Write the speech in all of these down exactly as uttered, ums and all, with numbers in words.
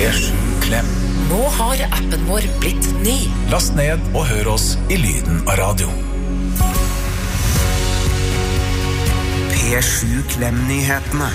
P sju Klem. Nå har appen vår blitt ny. Last ned og hør oss i lyden av radio. P sju Klem-nyhetene.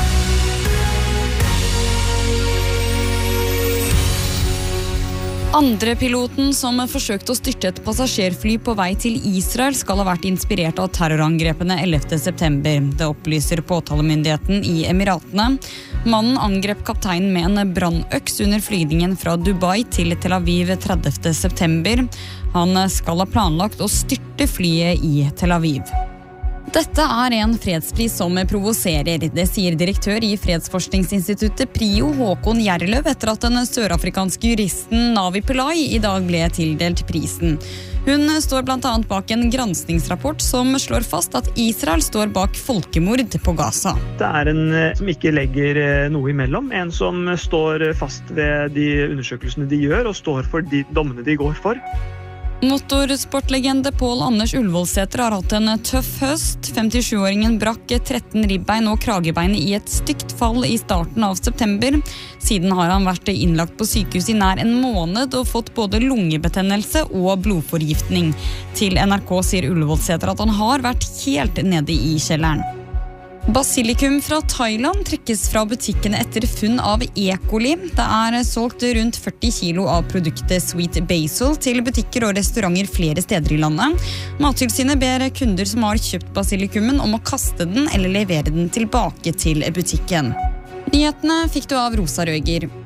Andre piloten som forsøkte å styrte et passasjerfly på vei til Israel skal ha vært inspirert av terrorangrepene ellevte september. Det opplyser påtalemyndigheten i Emiratene. Mannen angrep kapteinen med en brannøks under flygningen fra Dubai til Tel Aviv tredivte september. Han skal ha planlagt å styrte flyet i Tel Aviv. Dette er en fredspris som provoserer. Det sier direktør i fredsforskningsinstituttet PRIO Håkon Gjerløv etter at den sørafrikanske juristen Navi Pillay i dag ble tildelt prisen. Hun står blant annet bak en granskningsrapport som slår fast at Israel står bak folkemord på Gaza. Det er en som ikke legger noe imellom, en som står fast ved de undersøkelsene de gjør og står for de dommene de går for. Motorsportlegende Pål Anders Ullevålsæter har hatt en tøff høst. femtisjuåringen brakk tretten ribbein og kragebein i et stygt fall i starten av september. Siden har han vært innlagt på sykehus i nær en måned og fått både lungebetennelse og blodforgiftning. Til N R K sier Ullevålsæter at han har vært helt nede i kjelleren. Basilikum fra Thailand trekkes fra butikkene etter funn av E. coli. Det er solgt rundt førti kilo av produktet Sweet Basil til butikker og restauranter flere steder i landet. Mattilsynet ber kunder som har kjøpt basilikumen om å kaste den eller levere den tilbake til butikken. Nyhetene fikk du av Rosa Røger.